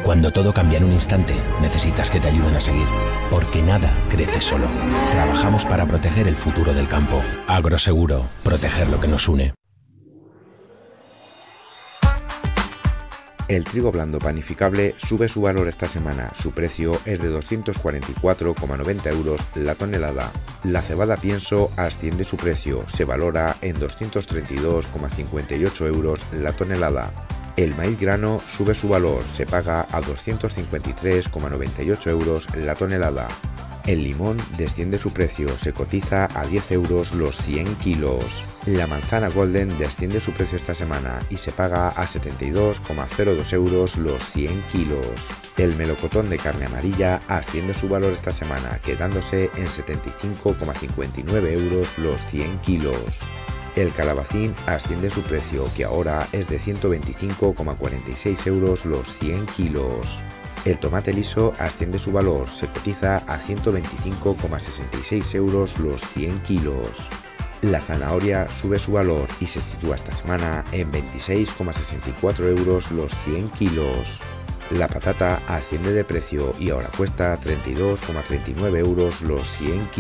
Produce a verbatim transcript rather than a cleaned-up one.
Cuando todo cambia en un instante, necesitas que te ayuden a seguir. Porque nada crece solo. Trabajamos para proteger el futuro del campo. Agroseguro, proteger lo que nos une. El trigo blando panificable sube su valor esta semana. Su precio es de doscientos cuarenta y cuatro coma noventa euros la tonelada. La cebada pienso asciende su precio. Se valora en doscientos treinta y dos coma cincuenta y ocho euros la tonelada. El maíz grano sube su valor. Se paga a doscientos cincuenta y tres coma noventa y ocho euros la tonelada. El limón desciende su precio. Se cotiza a diez euros los cien kilos. La manzana golden desciende su precio esta semana y se paga a setenta y dos coma cero dos euros los cien kilos. El melocotón de carne amarilla asciende su valor esta semana, quedándose en setenta y cinco coma cincuenta y nueve euros los cien kilos. El calabacín asciende su precio, que ahora es de ciento veinticinco coma cuarenta y seis euros los cien kilos. El tomate liso asciende su valor, se cotiza a ciento veinticinco coma sesenta y seis euros los cien kilos. La zanahoria sube su valor y se sitúa esta semana en veintiséis coma sesenta y cuatro euros los cien kilos. La patata asciende de precio y ahora cuesta treinta y dos coma treinta y nueve euros los cien kilos.